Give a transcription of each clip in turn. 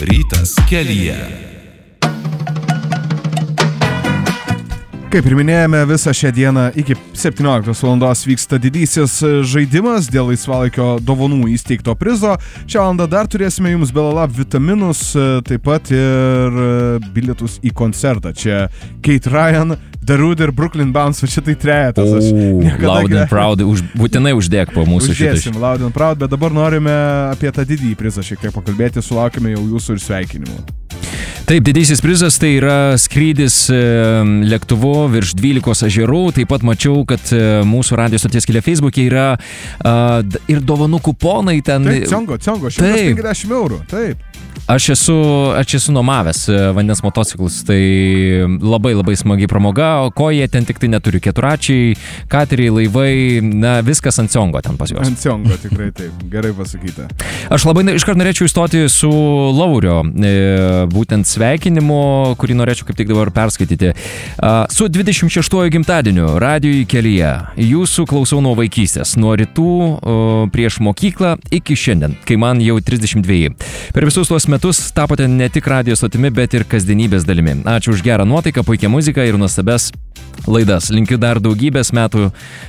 Rytas kelyje. Kaip ir minėjome, visą šią dieną iki 17 valandos vyksta didysis žaidimas dėl laisvalaikio dovanų įsteigto prizo. Šią valandą dar turėsime jums Belalab vitaminus, taip pat ir bilietus į koncertą. Čia Kate Ryan, Darude ir Brooklyn Bounce, šitai trejetas. Loud and Proud, būtinai uždėk po mūsų šitą. Uždėsim Loud and Proud, bet dabar norime apie tą didįjį prizą šiek tiek pakalbėti, sulaukime jau jūsų ir sveikinimų. Taip, didysis prizas tai yra skrydis lėktuvu virš 12 ežerų. Taip pat mačiau, kad mūsų radijo stoties kelyje Facebook'e yra ir dovanų kuponai ten. Taip, Ciongo, 150 eurų, taip. Aš esu nuomavęs vandens motociklus, tai labai smagi pramoga, o ko jie ten tik tai neturi. Keturačiai, kateriai, laivai, na viskas ant Ciongo ten pas juos. Ant Ciongo, tikrai taip, gerai pasakyta. Aš labai iškart norėčiau įstoti su Laurio, būtent sveikinimu, kurį norėčiau kaip tik dabar perskaityti. Su 26 gimtadieniu radijo kelyje. Jūsų klausau nuo vaikystės, nuo rytų prieš mokyklą iki šiandien, kai man jau 32. Per visus tuos metus tapote ne tik radijo stotimi, bet ir kasdienybės dalimi. Ačiū už gerą nuotaiką, puikią muziką ir nuostabias laidas. Linkiu dar daugybės metų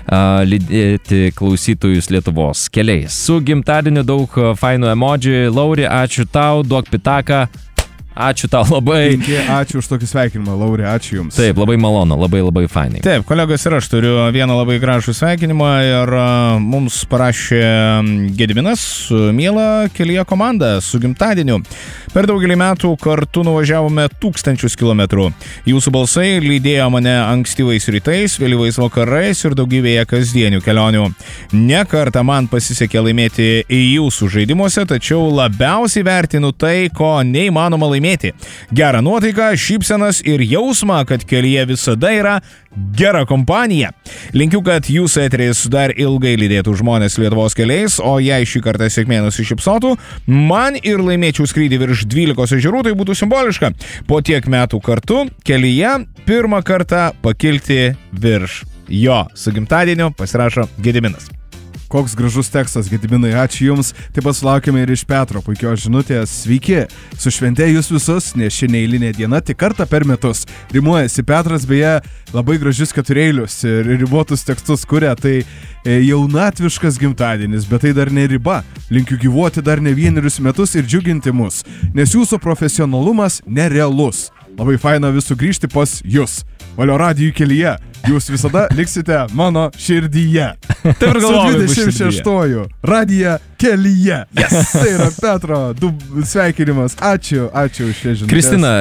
lydėti klausytojus Lietuvos keliais. Su gimtadieniu daug fainų emoji. Lauri, ačiū tau, duok pitaką. Ačiū tau labai. Ačiū už tokį sveikinimą, Lauri, ačiū Jums. Taip, labai malonu, labai fainai. Taip, kolegos, ir aš turiu vieną labai gražų sveikinimą ir mums parašė Gediminas, miela kelyje komanda, su gimtadieniu. Per daugelį metų kartu nuvažiavome 1000 kilometrų. Jūsų balsai lydėjo mane ankstyvais rytais, vėlyvais vakarais ir daugybėje kasdienių kelionių. Ne kartą man pasisekė laimėti jūsų žaidimuose, tačiau labiausiai vertinu tai, ko neįmanoma laimėti. Gerą nuotaiką, šypsenas ir jausmą, kad kelyje visada yra gera kompanija. Linkiu, kad jūsų eteris dar ilgai lydėtų žmonės Lietuvos keliais, o jei šį kartą sėkmė nusišypsotų, man ir laimėčiau skrydį virš 12 ežerų, tai būtų simboliška. Po tiek metų kartu kelyje pirmą kartą pakilti virš jo. Su gimtadieniu pasirašo Gediminas. Koks gražus tekstas, Gediminai, ačiū Jums. Taip pat sulaukime ir iš Petro puikios žinutės. Sveiki, su švente Jūs visus, nes ši neeilinė diena tik kartą per metus. Rimuojasi Petras, beje, labai gražius ketureilius ir ribotus tekstus kuria. Tai jaunatviškas gimtadienis, bet tai dar ne riba. Linkiu gyvuoti dar ne vienerius metus ir džiuginti mus, nes Jūsų profesionalumas nerealus. Labai faina visų grįžti pas Jūs. Valio radijų kelyje. Jūs visada liksite mano širdyje. Taip ir galvoju, su 26-oju radiją kelyje. Yes. Tai yra Petro sveikinimas. Ačiū už šią žinutę. Kristina,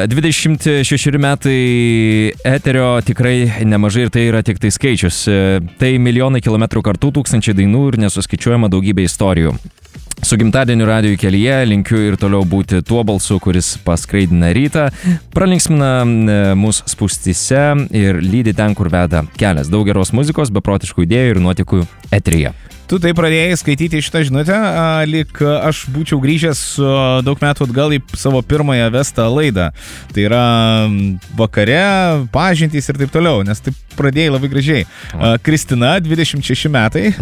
26 metai eterio tikrai nemažai ir tai yra tik tai skaičius. Tai milijonai kilometrų kartu, 1000 dainų ir nesuskaičiuojama daugybė istorijų. Su gimtadieniu radijo kelyje linkiu ir toliau būti tuo balsu, kuris paskraidina rytą, pralinksmina mūsų spūstyse ir lydi ten, kur veda kelias. Daug geros muzikos, beprotiškų idėjų ir nuotykių eteryje. Tu tai pradėjai skaityti šitą žinutę, lyg aš būčiau grįžęs daug metų atgal į savo pirmąją vestą laidą. Tai yra vakare, pažintys ir taip toliau, nes taip pradėjai labai gražiai. Kristina, 26 metai.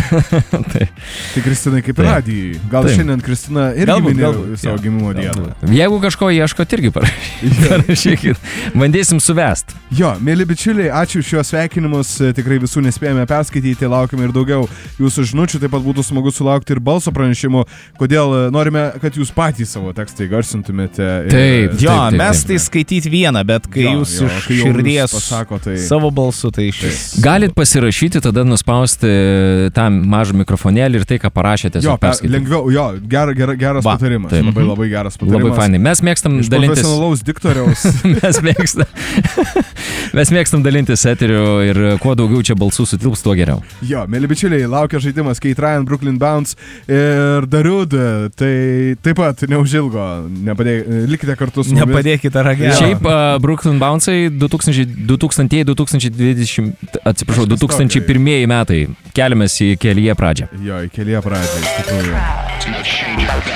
Tai Kristina kaip radijai. Gal šiandien Kristina irgi minėjo savo gimimo dieną. Jeigu kažko ieškot, irgi parašykit. Bandysim suvest. Jo, mėly bičiuliai, ačiū šios sveikinimus. Tikrai visų nespėjome perskaityti, laukime ir daugiau jūsų žinučių. Taip pat būtų smagu sulaukti ir balso pranešimų, kodėl norime, kad jūs patys savo tekstą įgarsintumėte. Taip. Mes tai skaityti vieną, bet kai jūs iš širdies pasako, tai savo balsu, tai šis. Galit pasirašyti, tada nuspausti tą mažą mikrofonėlį ir tai, ką parašėte. Jo, lengviau, geras patarimas. Taip. Labai geras patarimas. Labai fainai. Mes mėgstam iš dalintis. Profesionalaus diktoriaus. Mes mėgstam dalintis eteriu ir kuo daugiau čia balsų sutilps, tuo geriau. Jo, mėly bičiuliai, laukia žaidimas Kate Ryan, Brooklyn Bounce ir Darude. Tai taip pat neužilgo. Likite kartu su mumis. Nepadėkite ragelio. Šiaip Brooklyn Bounce'ai 2001 metai. Keliamės į kelyje pradžią. Jo, į kelyje pradžią.